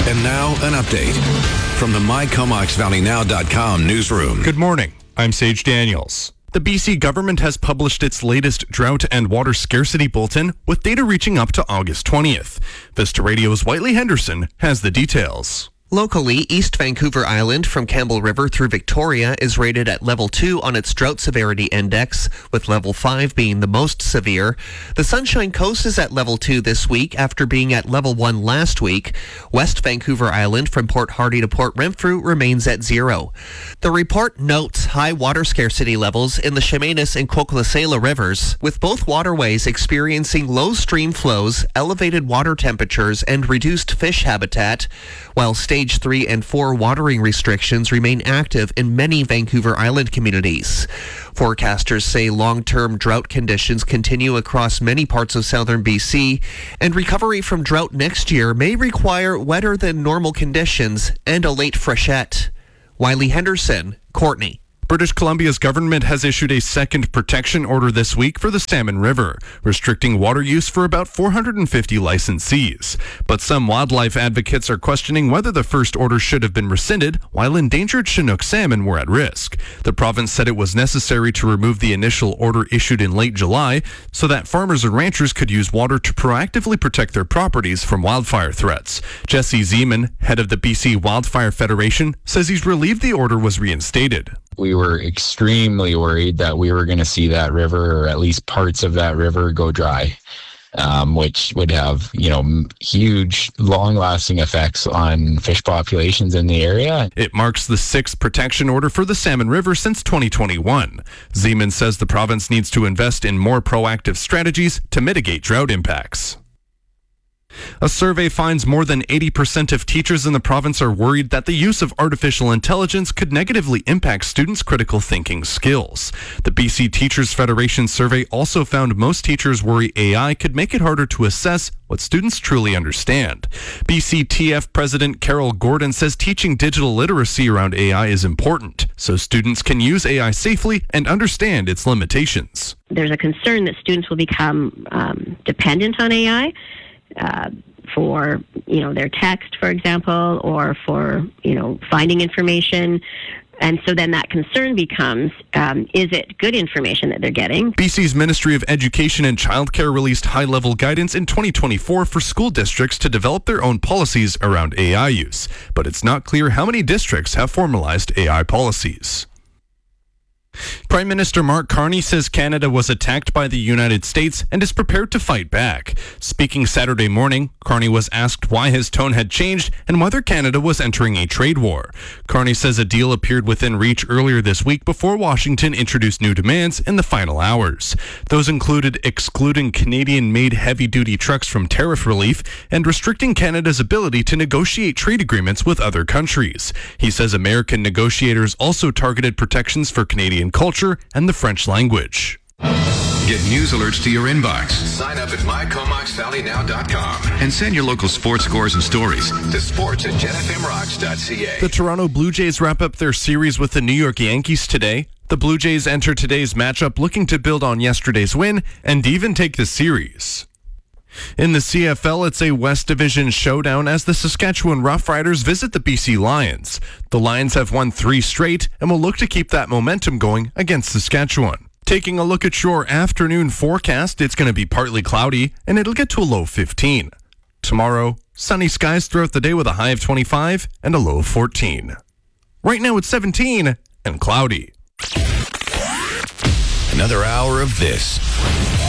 And now, an update from the MyComoxValleyNow.com newsroom. Good morning. I'm Sage Daniels. The BC government has published its latest drought and water scarcity bulletin with data reaching up to August 20th. Vista Radio's Whiteley Henderson has the details. Locally, East Vancouver Island from Campbell River through Victoria is rated at Level 2 on its Drought Severity Index, with Level 5 being the most severe. The Sunshine Coast is at Level 2 this week after being at Level 1 last week. West Vancouver Island from Port Hardy to Port Renfrew remains at 0. The report notes high water scarcity levels in the Chemainus and Coquilles rivers, with both waterways experiencing low stream flows, elevated water temperatures, and reduced fish habitat, while Stage 3 and 4 watering restrictions remain active in many Vancouver Island communities. Forecasters say long-term drought conditions continue across many parts of southern BC, and recovery from drought next year may require wetter than normal conditions and a late freshet. Wiley Henderson, Courtney. British Columbia's government has issued a second protection order this week for the Salmon River, restricting water use for about 450 licensees. But some wildlife advocates are questioning whether the first order should have been rescinded while endangered Chinook salmon were at risk. The province said it was necessary to remove the initial order issued in late July so that farmers and ranchers could use water to proactively protect their properties from wildfire threats. Jesse Zeman, head of the BC Wildfire Federation, says he's relieved the order was reinstated. We were extremely worried that we were going to see that river, or at least parts of that river, go dry, which would have, huge, long-lasting effects on fish populations in the area. It marks the 6th protection order for the Salmon River since 2021. Zeman says the province needs to invest in more proactive strategies to mitigate drought impacts. A survey finds more than 80% of teachers in the province are worried that the use of artificial intelligence could negatively impact students' critical thinking skills. The BC Teachers Federation survey also found most teachers worry AI could make it harder to assess what students truly understand. BCTF President Carol Gordon says teaching digital literacy around AI is important, so students can use AI safely and understand its limitations. There's a concern that students will become dependent on AI. For, their text, for example, or for, finding information. And so then that concern becomes, is it good information that they're getting? BC's Ministry of Education and Childcare released high-level guidance in 2024 for school districts to develop their own policies around AI use. But it's not clear how many districts have formalized AI policies. Prime Minister Mark Carney says Canada was attacked by the United States and is prepared to fight back. Speaking Saturday morning, Carney was asked why his tone had changed and whether Canada was entering a trade war. Carney says a deal appeared within reach earlier this week before Washington introduced new demands in the final hours. Those included excluding Canadian-made heavy-duty trucks from tariff relief and restricting Canada's ability to negotiate trade agreements with other countries. He says American negotiators also targeted protections for Canadian culture and the French language. Get news alerts to your inbox. Sign up at MyComoxValleyNow.com and send your local sports scores and stories to sports@jetfmrocks.ca. The Toronto Blue Jays wrap up their series with the New York Yankees today. The Blue Jays enter today's matchup looking to build on yesterday's win and even take the series. In the CFL, it's a West Division showdown as the Saskatchewan Roughriders visit the BC Lions. The Lions have won 3 straight and will look to keep that momentum going against Saskatchewan. Taking a look at your afternoon forecast, it's going to be partly cloudy and it'll get to a low 15. Tomorrow, sunny skies throughout the day with a high of 25 and a low of 14. Right now it's 17 and cloudy. Another hour of this